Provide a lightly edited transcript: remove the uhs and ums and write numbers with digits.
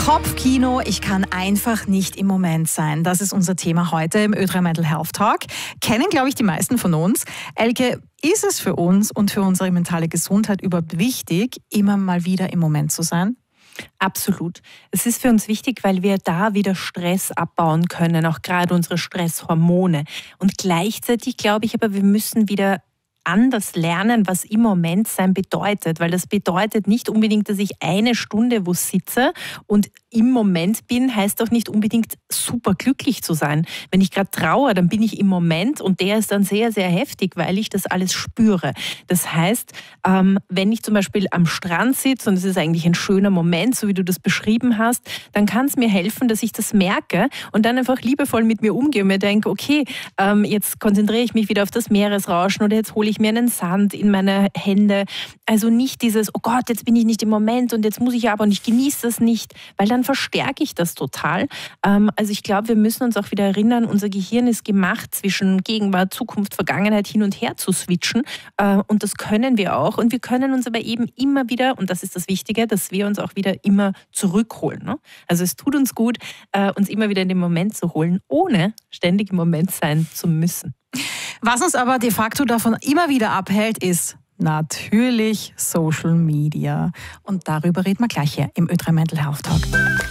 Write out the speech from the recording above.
Kopfkino, ich kann einfach nicht im Moment sein. Das ist unser Thema heute im Ö3 Mental Health Talk. Kennen, glaube ich, die meisten von uns. Elke, ist es für uns und für unsere mentale Gesundheit überhaupt wichtig, immer mal wieder im Moment zu sein? Absolut. Es ist für uns wichtig, weil wir da wieder Stress abbauen können, auch gerade unsere Stresshormone. Und gleichzeitig glaube ich aber, wir müssen wieder anders lernen, was im Moment sein bedeutet, weil das bedeutet nicht unbedingt, dass ich eine Stunde wo sitze und im Moment bin, heißt auch nicht unbedingt super glücklich zu sein. Wenn ich gerade trauere, dann bin ich im Moment und der ist dann sehr, sehr heftig, weil ich das alles spüre. Das heißt, wenn ich zum Beispiel am Strand sitze und es ist eigentlich ein schöner Moment, so wie du das beschrieben hast, dann kann es mir helfen, dass ich das merke und dann einfach liebevoll mit mir umgehe und mir denke, okay, jetzt konzentriere ich mich wieder auf das Meeresrauschen oder jetzt hole ich mir einen Sand in meine Hände. Also nicht dieses, oh Gott, jetzt bin ich nicht im Moment und jetzt muss ich aber und ich genieße das nicht, weil dann verstärke ich das total. Also ich glaube, wir müssen uns auch wieder erinnern, unser Gehirn ist gemacht, zwischen Gegenwart, Zukunft, Vergangenheit hin und her zu switchen und das können wir auch und wir können uns aber eben immer wieder, und das ist das Wichtige, dass wir uns auch wieder immer zurückholen. Ne? Also es tut uns gut, uns immer wieder in den Moment zu holen, ohne ständig im Moment sein zu müssen. Was uns aber de facto davon immer wieder abhält, ist natürlich Social Media. Und darüber reden wir gleich hier im Ö3 Mental Health Talk.